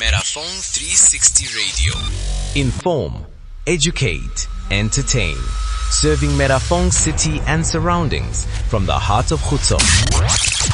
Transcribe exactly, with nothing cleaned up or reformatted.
Merafong three sixty Radio. Inform, educate, entertain. Serving Merafong City and surroundings from the heart of Khutso.